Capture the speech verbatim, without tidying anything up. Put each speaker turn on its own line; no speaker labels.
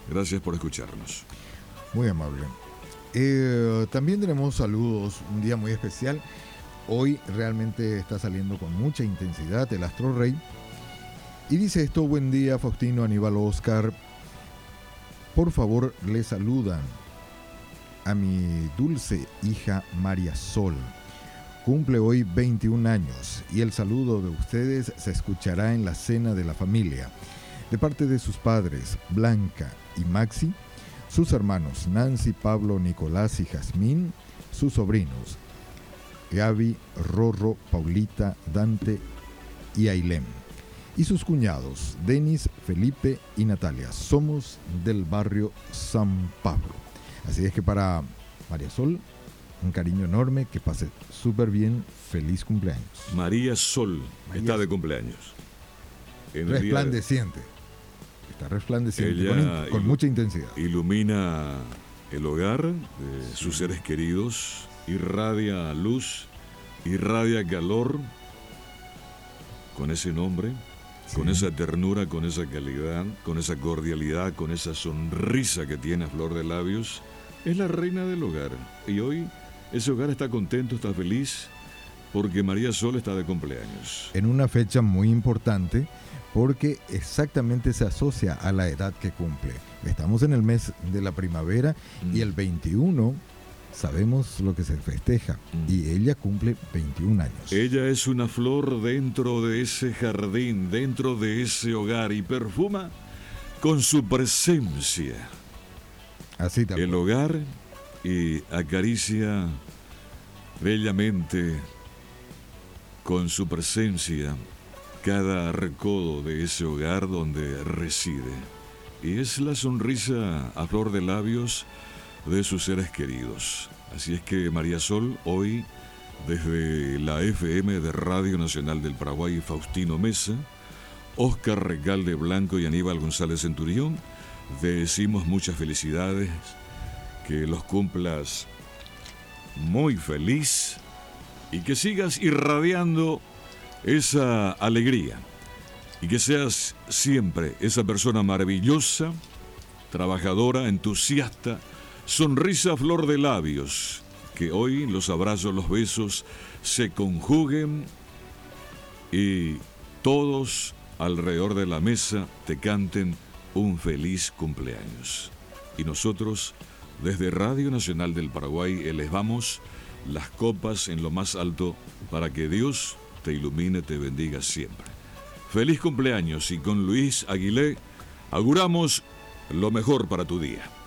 Gracias por escucharnos.
Muy amable. Eh, también tenemos saludos, un día muy especial. Hoy realmente está saliendo con mucha intensidad el Astro Rey. Y dice esto: buen día, Faustino, Aníbal, Oscar. Por favor, le saludan a mi dulce hija María Sol. Cumple hoy veintiún años y el saludo de ustedes se escuchará en la cena de la familia. De parte de sus padres, Blanca y Maxi, sus hermanos Nancy, Pablo, Nicolás y Jazmín, sus sobrinos Gaby, Rorro, Paulita, Dante y Ailem, y sus cuñados Denis, Felipe y Natalia. Somos del barrio San Pablo. Así es que para María Sol, un cariño enorme, que pase súper bien, feliz cumpleaños.
María Sol
María
está
Sol.
de cumpleaños. En
Resplandeciente. Está resplandeciente,
Ella
con, in- con
ilu-
mucha intensidad.
Ilumina el hogar de sus seres queridos, irradia luz, irradia calor con ese nombre,
Sí.
con esa ternura, con esa calidad, con esa cordialidad, con esa sonrisa que tiene a flor de labios. Es la reina del hogar. Y hoy ese hogar está contento, está feliz, porque María Sol está de cumpleaños.
En una fecha muy importante, porque exactamente se asocia a la edad que cumple. Estamos en el mes de la primavera
Mm.
y el veintiuno sabemos lo que se festeja,
Mm.
y ella cumple veintiún años.
Ella es una flor dentro de ese jardín, dentro de ese hogar, y perfuma con su presencia
Así tal
el
cual.
hogar y acaricia bellamente con su presencia cada recodo de ese hogar donde reside. Y es la sonrisa a flor de labios de sus seres queridos. Así es que María Sol, hoy, desde la F M de Radio Nacional del Paraguay, Faustino Mesa, Oscar Recalde Blanco y Aníbal González Centurión, te decimos muchas felicidades, que los cumplas muy feliz y que sigas irradiando esa alegría y que seas siempre esa persona maravillosa, trabajadora, entusiasta, sonrisa a flor de labios, que hoy los abrazos, los besos se conjuguen y todos alrededor de la mesa te canten un feliz cumpleaños. Y nosotros, desde Radio Nacional del Paraguay, elevamos las copas en lo más alto para que Dios te ilumine, te bendiga siempre. Feliz cumpleaños, y con Luis Aguilé auguramos lo mejor para tu día.